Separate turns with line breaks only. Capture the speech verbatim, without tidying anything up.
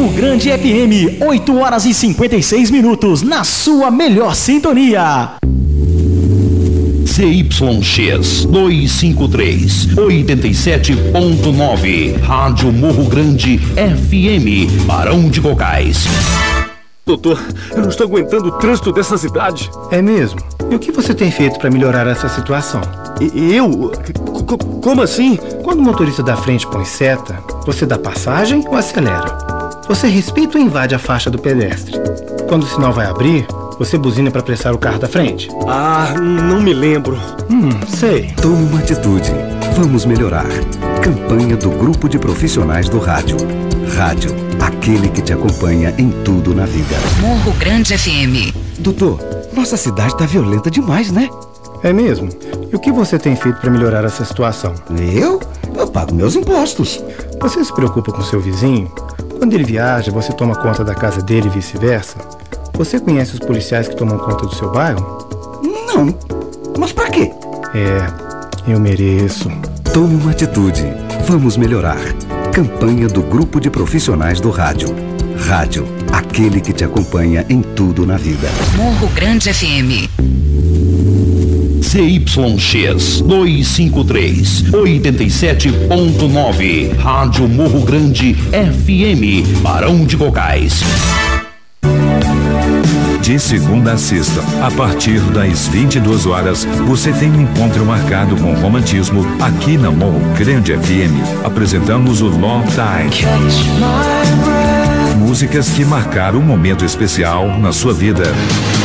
Morro Grande F M, oito horas e cinquenta e seis minutos, na sua melhor sintonia.
Z Y X duzentos e cinquenta e três, oitenta e sete ponto nove, Rádio Morro Grande F M, Barão de Cocais.
Doutor, eu não estou aguentando o trânsito dessa cidade.
É mesmo? E o que você tem feito para melhorar essa situação?
E eu? C- como assim?
Quando o motorista da frente põe seta, você dá passagem ou acelera? Você respeita ou invade a faixa do pedestre? Quando o sinal vai abrir, você buzina para apressar o carro da frente?
Ah, não me lembro.
Hum, sei.
Tome uma atitude. Vamos melhorar. Campanha do Grupo de Profissionais do Rádio. Rádio, aquele que te acompanha em tudo na vida.
Morro Grande F M.
Doutor, nossa cidade tá violenta demais, né?
É mesmo? E o que você tem feito para melhorar essa situação?
Eu? Eu pago meus impostos.
Você se preocupa com seu vizinho? Quando ele viaja, você toma conta da casa dele e vice-versa? Você conhece os policiais que tomam conta do seu bairro?
Não. Mas pra quê?
É, eu mereço.
Tome uma atitude. Vamos melhorar. Campanha do Grupo de Profissionais do Rádio. Rádio, aquele que te acompanha em tudo na vida.
Morro Grande F M.
Z Y X duzentos e cinquenta e três, oitenta e sete ponto nove, Rádio Morro Grande F M, Barão de Cocais.
De segunda a sexta, a partir das vinte e duas horas, você tem um encontro marcado com romantismo aqui na Morro Grande F M. Apresentamos o Long Time. Músicas que marcaram um momento especial na sua vida.